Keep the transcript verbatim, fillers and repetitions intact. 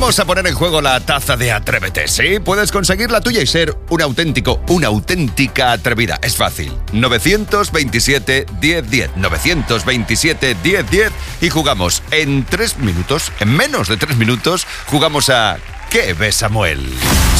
Vamos a poner en juego la taza de Atrévete, ¿sí? Puedes conseguir la tuya y ser un auténtico, una auténtica atrevida. Es fácil. nueve dos siete, diez diez. nueve dos siete, diez diez. Y jugamos en tres minutos, en menos de tres minutos, jugamos a ¿Qué ves, Samuel?